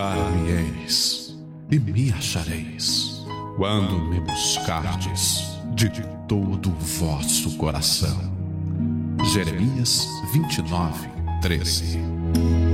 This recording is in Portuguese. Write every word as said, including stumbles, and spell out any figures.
Buscar-me-eis e me achareis, quando me buscardes de todo o vosso coração. Jeremias vinte e nove, treze.